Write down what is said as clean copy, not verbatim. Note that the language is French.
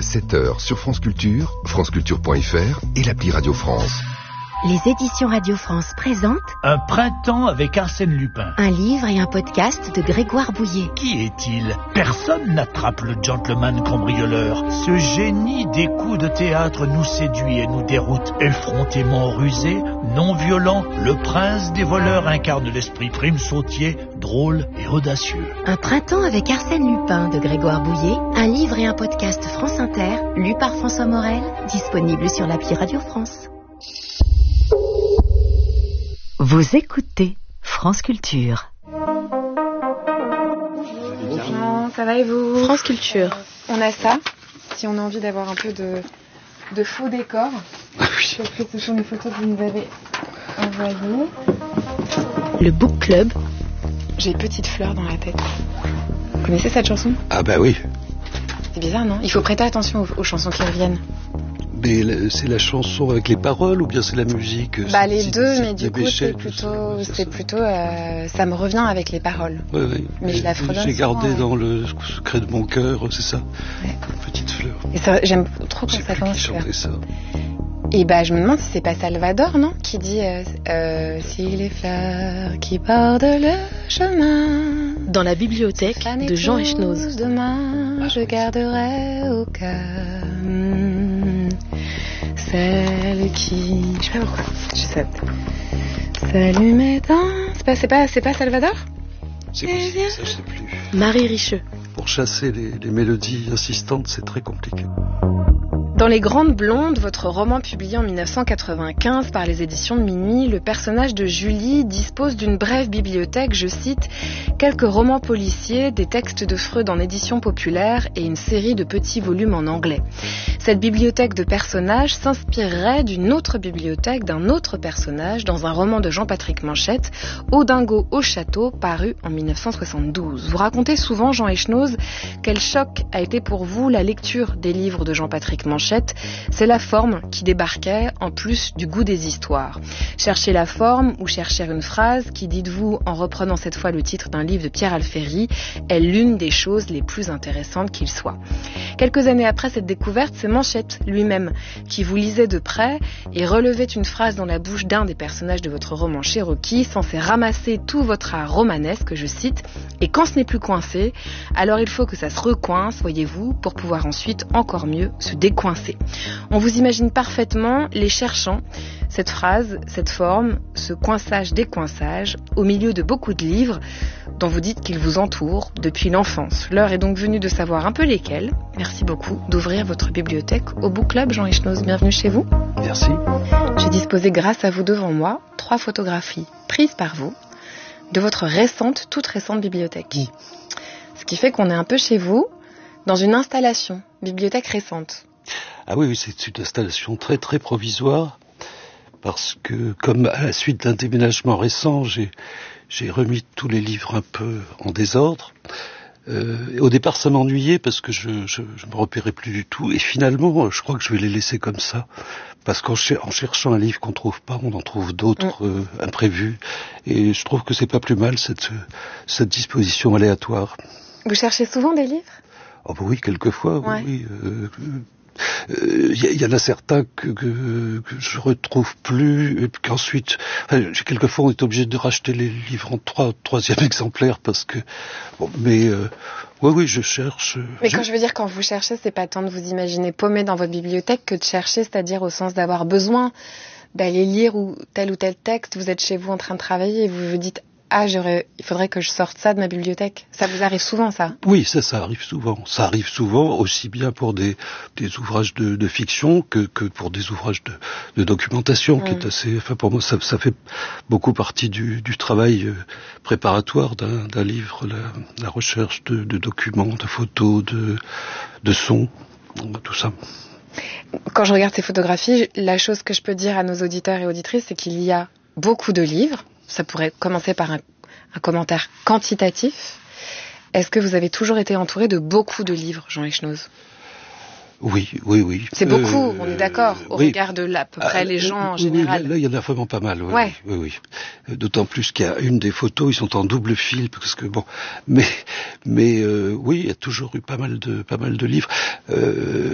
7h sur France Culture, franceculture.fr et l'appli Radio France. Les éditions Radio France présentent Un printemps avec Arsène Lupin. un livre et un podcast de Grégoire Bouillet. Qui est-il? Personne n'attrape le gentleman cambrioleur. Ce génie des coups de théâtre nous séduit et nous déroute. Effrontément rusé, non violent, le prince des voleurs incarne l'esprit prime sautier, drôle et audacieux. Un printemps avec Arsène Lupin de Grégoire Bouillet, un livre et un podcast France Inter, lu par François Morel, disponible sur l'appli Radio France. Vous écoutez France Culture. Bonjour, ça va et vous? France Culture. On a ça, si on a envie d'avoir un peu de faux décor. Oui. Parce que ce sont les photos que vous nous avez envoyées. Le Book Club. J'ai Petite Fleur dans la tête. Vous connaissez cette chanson? Ah bah oui. C'est bizarre, non? Il faut prêter attention aux chansons qui reviennent. Mais c'est la chanson avec les paroles ou bien c'est la musique? Les deux, mais du coup c'est plutôt ça me revient avec les paroles. Oui. Mais je la fredonne. J'ai gardé souvent, dans le secret de mon cœur, c'est ça. Ouais. Petite Fleur. Et ça, j'aime trop quand ça Qui commence. chantait ça? Et je me demande si c'est pas Salvador, non? Qui dit si les fleurs qui bordent le chemin. Dans la bibliothèque de Jean Echnoz. Demain, je garderai au cœur celle qui. Je sais pas pourquoi. Je sais. S'allumer dans. C'est pas Salvador? C'est possible, ça je sais plus. Marie Richeux. Pour chasser les mélodies insistantes, c'est très compliqué. Dans Les Grandes Blondes, votre roman publié en 1995 par les éditions de Minuit, le personnage de Julie dispose d'une brève bibliothèque, je cite, quelques romans policiers, des textes de Freud en édition populaire et une série de petits volumes en anglais. Cette bibliothèque de personnages s'inspirerait d'une autre bibliothèque d'un autre personnage dans un roman de Jean-Patrick Manchette, Au dingo au château, paru en 1972. Vous racontez souvent, Jean Echnoz, quel choc a été pour vous la lecture des livres de Jean-Patrick Manchette. C'est la forme qui débarquait en plus du goût des histoires. Chercher la forme ou chercher une phrase qui, dites-vous, en reprenant cette fois le titre d'un livre de Pierre Alféry, est l'une des choses les plus intéressantes qu'il soit. Quelques années après cette découverte, c'est Manchette lui-même qui vous lisait de près et relevait une phrase dans la bouche d'un des personnages de votre roman Cherokee, censé ramasser tout votre art romanesque, je cite, et quand ce n'est plus coincé, alors il faut que ça se recoince, voyez-vous, pour pouvoir ensuite encore mieux se décoincer. On vous imagine parfaitement les cherchant, cette phrase, cette forme, ce coinçage-décoinçage, au milieu de beaucoup de livres dont vous dites qu'ils vous entourent depuis l'enfance. L'heure est donc venue de savoir un peu lesquels. Merci beaucoup d'ouvrir votre bibliothèque au Book Club, Jean Echnoz. Bienvenue chez vous. Merci. J'ai disposé grâce à vous devant moi 3 photographies prises par vous de votre toute récente bibliothèque. Ce qui fait qu'on est un peu chez vous dans une installation, bibliothèque récente. Ah oui, c'est une installation très très provisoire parce que comme à la suite d'un déménagement récent, j'ai remis tous les livres un peu en désordre. Au départ, ça m'ennuyait parce que je me repérais plus du tout. Et finalement, je crois que je vais les laisser comme ça. Parce qu'en cherchant un livre qu'on trouve pas, on en trouve d'autres imprévus. Et je trouve que c'est pas plus mal cette disposition aléatoire. Vous cherchez souvent des livres? Oh bah oui, quelquefois, ouais. Oui. Il y en a certains que je retrouve plus, et qu'ensuite, quelquefois on est obligé de racheter les livres en troisième exemplaire parce que, oui, je cherche. Mais quand je veux dire quand vous cherchez, c'est pas tant de vous imaginer paumé dans votre bibliothèque que de chercher, c'est-à-dire au sens d'avoir besoin d'aller lire ou tel texte, vous êtes chez vous en train de travailler et vous vous dites il faudrait que je sorte ça de ma bibliothèque. Ça vous arrive souvent, ça? Oui, ça arrive souvent. Ça arrive souvent, aussi bien pour des ouvrages de fiction que pour des ouvrages de documentation, qui est assez... Enfin, pour moi, ça fait beaucoup partie du travail préparatoire d'un livre, la recherche de documents, de photos, de sons, tout ça. Quand je regarde ces photographies, la chose que je peux dire à nos auditeurs et auditrices, c'est qu'il y a beaucoup de livres. Ça pourrait commencer par un commentaire quantitatif. Est-ce que vous avez toujours été entouré de beaucoup de livres, Jean Echnoz? Oui. C'est beaucoup, on est d'accord, au regard de à peu près les gens en général. Là, il y en a vraiment pas mal. Oui. D'autant plus qu'il y a une des photos, ils sont en double fil, parce que oui, il y a toujours eu pas mal de livres.